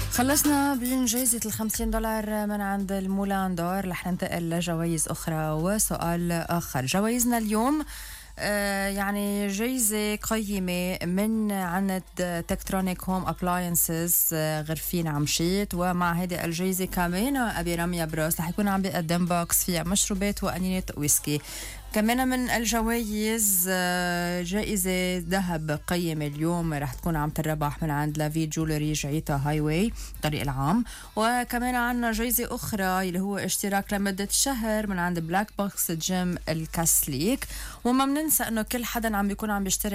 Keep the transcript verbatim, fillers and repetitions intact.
خلصنا بين جائزة الخمسين دولار من عند المولان دور. رح ننتقل لجوائز أخرى وسؤال آخر. جوائزنا اليوم آه يعني جايزة قيمة من عند تكترونيك هوم أبلاينسز آه غرفين عمشيت، ومع هذه الجايزة كمان أبي رمية بروس رح يكون عم بيقدم بوكس فيها مشروبات وأنينة ويسكي. كمان من الجوائز جائزة ذهب قيمة اليوم رح تكون عم تربح من عند لافي جولري جعيتا هاي واي طريق العام. وكمان عنا جائزة أخرى اللي هو اشتراك لمدة شهر من عند بلاك بوكس جيم الكاسليك. وما بننسى أنه كل حدا عم بيكون عم بيشترك